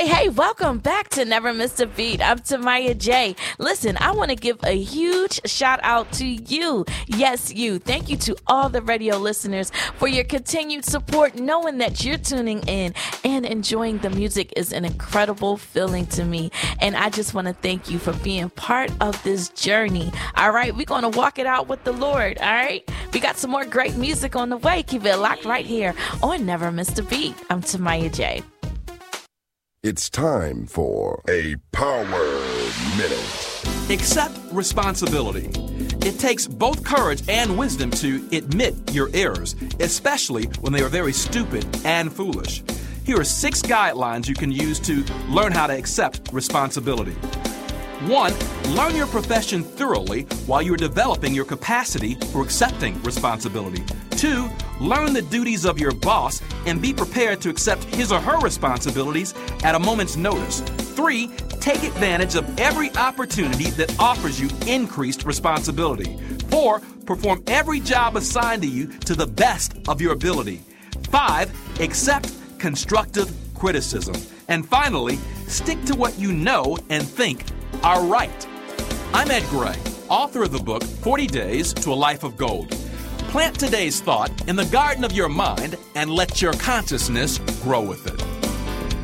Hey, welcome back to Never Missed a Beat. I'm Tamaya J. Listen, I want to give a huge shout out to you. Yes, you. Thank you to all the radio listeners for your continued support. Knowing that you're tuning in and enjoying the music is an incredible feeling to me. And I just want to thank you for being part of this journey. All right, we're going to walk it out with the Lord. All right, we got some more great music on the way. Keep it locked right here on Never Missed a Beat. I'm Tamaya J. It's time for a Power Minute. Accept responsibility. It takes both courage and wisdom to admit your errors, especially when they are very stupid and foolish. Here are 6 guidelines you can use to learn how to accept responsibility. 1. Learn your profession thoroughly while you're developing your capacity for accepting responsibility. 2. Learn the duties of your boss and be prepared to accept his or her responsibilities at a moment's notice. 3. Take advantage of every opportunity that offers you increased responsibility. 4. Perform every job assigned to you to the best of your ability. 5. Accept constructive criticism. And finally, stick to what you know and think are right. I'm Ed Gray, author of the book 40 Days to a Life of Gold. Plant today's thought in the garden of your mind and let your consciousness grow with it.